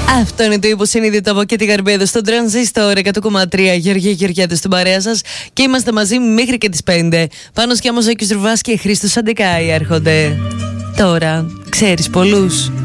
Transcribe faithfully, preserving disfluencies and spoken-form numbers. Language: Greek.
Αυτό είναι το υποσυνείδητο από και τη Γαρμπέδο στον Τρανζίστορ εκατό κόμμα τρία. Γεωργία Γεωργιάδη στην παρέα σας και είμαστε μαζί μέχρι και τις πέντε. Πάνος και Αμοζάκης Ρουβάς και Χρήστος Αντεκάη έρχονται. Τώρα ξέρεις πολλούς.